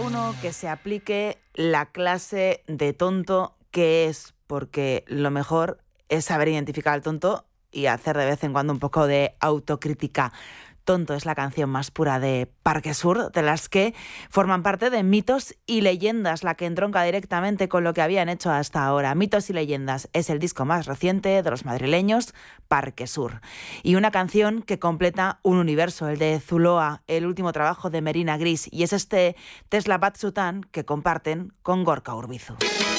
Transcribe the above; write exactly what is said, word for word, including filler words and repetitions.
uno que se aplique la clase de tonto que es, porque lo mejor es saber identificar al tonto y hacer de vez en cuando un poco de autocrítica. Tonto es la canción más pura de Parque Sur, de las que forman parte de Mitos y Leyendas, la que entronca directamente con lo que habían hecho hasta ahora. Mitos y Leyendas es el disco más reciente de los madrileños Parque Sur. Y una canción que completa un universo, el de Zuloa, el último trabajo de Merina Gris, y es este Tesla Batzutan que comparten con Gorka Urbizu.